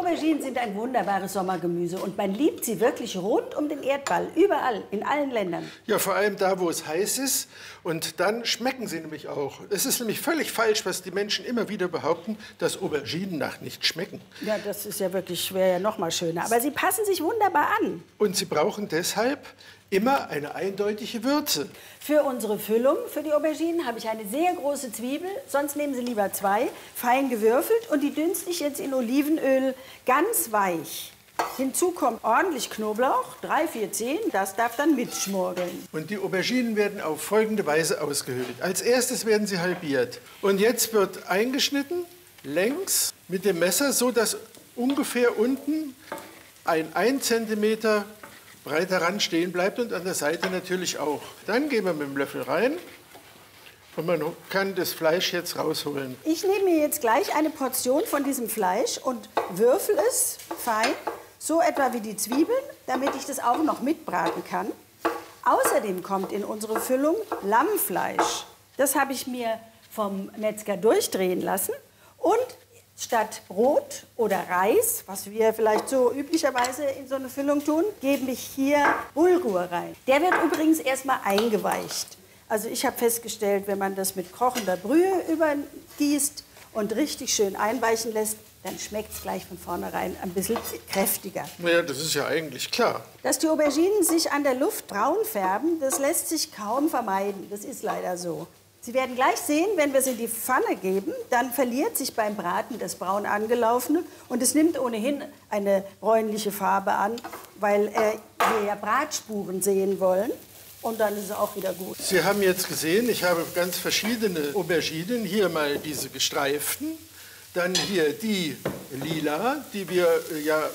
Auberginen sind ein wunderbares Sommergemüse und man liebt sie wirklich rund um den Erdball, überall, in allen Ländern. Ja, vor allem da, wo es heiß ist. Und dann schmecken sie nämlich auch. Es ist nämlich völlig falsch, was die Menschen immer wieder behaupten, dass Auberginen nach nichts schmecken. Ja, das ist ja wirklich, wäre ja noch mal schöner. Aber sie passen sich wunderbar an. Und sie brauchen deshalb immer eine eindeutige Würze. Für unsere Füllung, für die Auberginen, habe ich eine sehr große Zwiebel. Sonst nehmen Sie lieber 2, fein gewürfelt. Und die dünste ich jetzt in Olivenöl ganz weich. Hinzu kommt ordentlich Knoblauch, 3, 4 Zehen. Das darf dann mitschmorgeln. Und die Auberginen werden auf folgende Weise ausgehöhlt. Als erstes werden sie halbiert. Und jetzt wird eingeschnitten, längs mit dem Messer, so dass ungefähr unten ein 1 cm breiter Rand stehen bleibt und an der Seite natürlich auch. Dann gehen wir mit dem Löffel rein und man kann das Fleisch jetzt rausholen. Ich nehme mir jetzt gleich eine Portion von diesem Fleisch und würfel es fein, so etwa wie die Zwiebeln, damit ich das auch noch mitbraten kann. Außerdem kommt in unsere Füllung Lammfleisch. Das habe ich mir vom Metzger durchdrehen lassen. Und statt Brot oder Reis, was wir vielleicht so üblicherweise in so eine Füllung tun, gebe ich hier Bulgur rein. Der wird übrigens erstmal eingeweicht. Also ich habe festgestellt, wenn man das mit kochender Brühe übergießt und richtig schön einweichen lässt, dann schmeckt es gleich von vornherein ein bisschen kräftiger. Naja, das ist ja eigentlich klar. Dass die Auberginen sich an der Luft braun färben, das lässt sich kaum vermeiden. Das ist leider so. Sie werden gleich sehen, wenn wir es in die Pfanne geben, dann verliert sich beim Braten das braun angelaufene und es nimmt ohnehin eine bräunliche Farbe an, weil wir ja Bratspuren sehen wollen. Und dann ist es auch wieder gut. Sie haben jetzt gesehen, ich habe ganz verschiedene Auberginen. Hier mal diese gestreiften, dann hier die lila, die wir ja